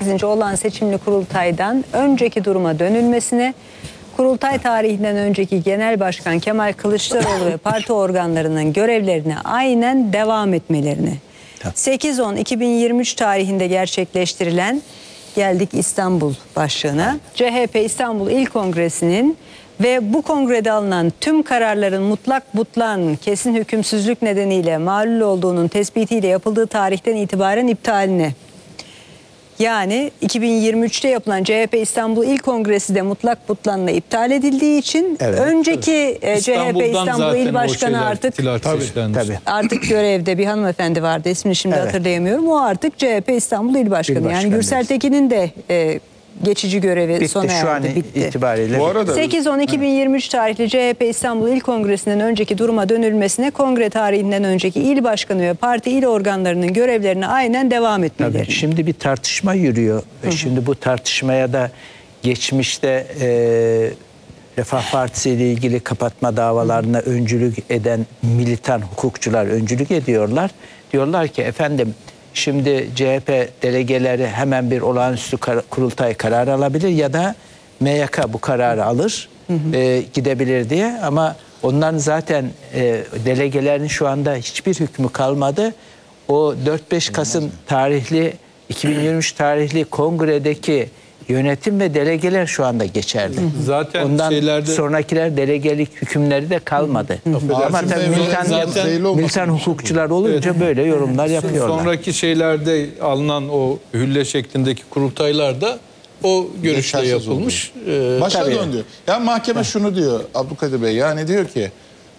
18. olağan seçimli kurultaydan önceki duruma dönülmesine, kurultay tarihinden önceki Genel Başkan Kemal Kılıçdaroğlu ve parti organlarının görevlerine aynen devam etmelerine, 8-10-2023 tarihinde gerçekleştirilen, geldik İstanbul başlığına, CHP İstanbul İl Kongresi'nin ve bu kongrede alınan tüm kararların mutlak butlan, kesin hükümsüzlük nedeniyle mağlul olduğunun tespitiyle yapıldığı tarihten itibaren iptaline. Yani 2023'te yapılan CHP İstanbul İl Kongresi de mutlak butlanla iptal edildiği için önceki CHP İstanbul İl Başkanı artık görevde bir hanımefendi vardı, ismini şimdi hatırlayamıyorum. O artık CHP İstanbul İl Başkanı. Yani Gürsel Tekin'in de geçici görevi sona erdi, bitti. İtibariyle. Bu arada 8-10-2023 tarihli CHP İstanbul İl Kongresi'nden önceki duruma dönülmesine, kongre tarihinden önceki il başkanı ve parti il organlarının görevlerine aynen devam etmeleri. Tabii, şimdi bir tartışma yürüyor. Şimdi bu tartışmaya da geçmişte Refah Partisi ile ilgili kapatma davalarına öncülük eden militan hukukçular öncülük ediyorlar. Diyorlar ki efendim, şimdi CHP delegeleri hemen bir olağanüstü kurultay kararı alabilir ya da MYK bu kararı alır, gidebilir diye. Ama onların zaten delegelerin şu anda hiçbir hükmü kalmadı. O 4-5 Kasım tarihli 2023 tarihli kongredeki yönetim ve delegeler şu anda geçerli. Zaten ondan sonrakiler delegelik hükümleri de kalmadı. Ama tabii militan hukukçular olunca böyle yorumlar yapıyorlar. Sonraki şeylerde alınan o hülle şeklindeki kurultaylarda o görüşle yapılmış. Başa döndü. Yani mahkeme şunu diyor Abdülkadir Bey, yani diyor ki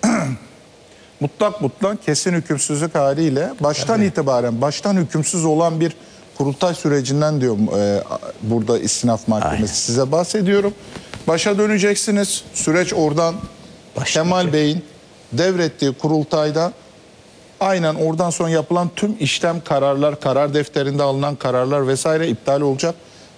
mutlak kesin hükümsüzlük haliyle baştan itibaren baştan hükümsüz olan bir kurultay sürecinden diyor burada istinaf mahkemesi size bahsediyorum. Başa döneceksiniz. Süreç oradan Kemal Bey'in devrettiği kurultayda aynen oradan sonra yapılan tüm işlem, kararlar, karar defterinde alınan kararlar vesaire iptal olacak.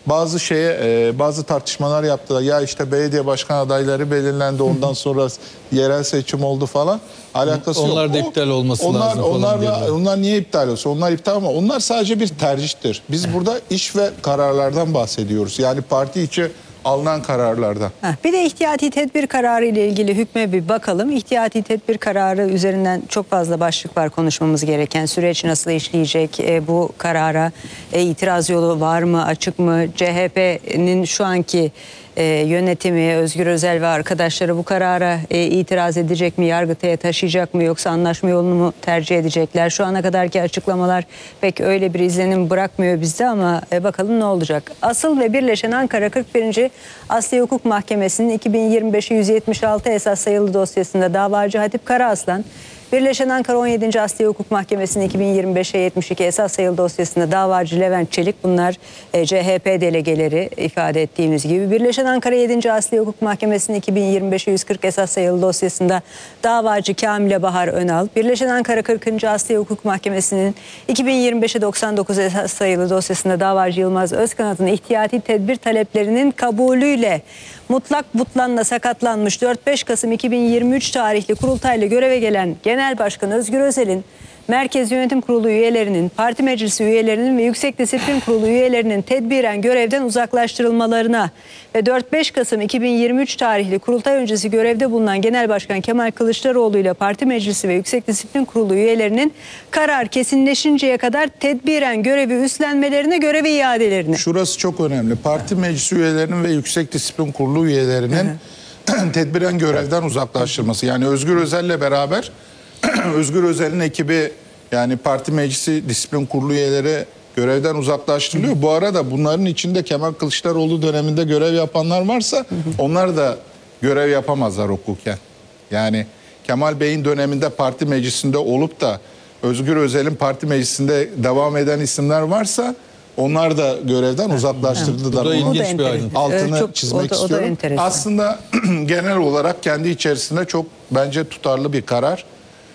Bazı tartışmalar yaptılar. Ya işte belediye başkan adayları belirlendi, ondan sonra yerel seçim oldu falan. Alakası yok. Onlar da iptal olması lazım falan. Onlar niye iptal olsun? Onlar iptal ama onlar sadece bir tercihtir. Biz burada iş ve kararlardan bahsediyoruz. Yani parti içi alınan kararlardan. Bir de ihtiyati tedbir kararı ile ilgili hükme bir bakalım. İhtiyati tedbir kararı üzerinden çok fazla başlık var konuşmamız gereken. Süreç nasıl işleyecek? Bu karara itiraz yolu var mı, açık mı? CHP'nin şu anki yönetimi, Özgür Özel ve arkadaşları bu karara itiraz edecek mi? Yargıtay'a taşıyacak mı? Yoksa anlaşma yolunu mu tercih edecekler? Şu ana kadarki açıklamalar pek öyle bir izlenim bırakmıyor bizde ama bakalım ne olacak? Asıl ve birleşen Ankara 41. Asliye Hukuk Mahkemesi'nin 2025'e 176 esas sayılı dosyasında davacı Hatip Karaaslan, Birleşen Ankara 17. Asliye Hukuk Mahkemesi'nin 2025'e 72 esas sayılı dosyasında davacı Levent Çelik, bunlar CHP delegeleri ifade ettiğimiz gibi. Birleşen Ankara 7. Asliye Hukuk Mahkemesi'nin 2025'e 140 esas sayılı dosyasında davacı Kamile Bahar Önal, Birleşen Ankara 40. Asliye Hukuk Mahkemesi'nin 2025'e 99 esas sayılı dosyasında davacı Yılmaz Özkanat'ın ihtiyati tedbir taleplerinin kabulüyle mutlak butlanla sakatlanmış 4-5 Kasım 2023 tarihli kurultayla göreve gelen Genel Başkan Özgür Özel'in, Merkez Yönetim Kurulu üyelerinin, parti meclisi üyelerinin ve Yüksek Disiplin Kurulu üyelerinin tedbiren görevden uzaklaştırılmalarına ve 4-5 Kasım 2023 tarihli kurultay öncesi görevde bulunan Genel Başkan Kemal Kılıçdaroğlu ile parti meclisi ve Yüksek Disiplin Kurulu üyelerinin karar kesinleşinceye kadar tedbiren görevi üstlenmelerine, görevi iadelerine. Şurası çok önemli. Parti meclisi üyelerinin ve Yüksek Disiplin Kurulu üyelerinin tedbiren görevden uzaklaştırması. Yani Özgür Özel'le beraber Özgür Özel'in ekibi, yani parti meclisi disiplin kurulu üyeleri görevden uzaklaştırılıyor. Bu arada bunların içinde Kemal Kılıçdaroğlu döneminde görev yapanlar varsa onlar da görev yapamazlar hukuken. Yani Kemal Bey'in döneminde parti meclisinde olup da Özgür Özel'in parti meclisinde devam eden isimler varsa onlar da görevden uzaklaştırdılar. Bu da ilginç bir ayrıntı. Altını çizmek istiyorum. Aslında genel olarak kendi içerisinde çok bence tutarlı bir karar.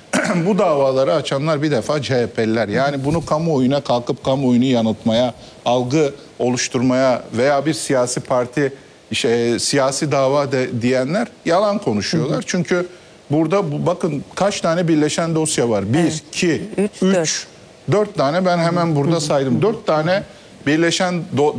Bu davaları açanlar bir defa CHP'liler. Yani bunu kamuoyuna kalkıp kamuoyunu yanıltmaya, algı oluşturmaya veya bir siyasi parti siyasi dava diyenler yalan konuşuyorlar. Çünkü burada bakın kaç tane birleşen dosya var. 1, 2, 3, 4 tane ben hemen burada saydım. 4 tane birleşen